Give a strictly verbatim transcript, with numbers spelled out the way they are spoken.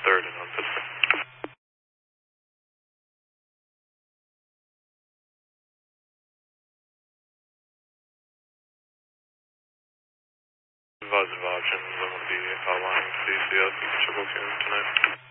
third and on Pittsburgh. Advise of options, I'm going to be outlining C C S and triple Q tonight.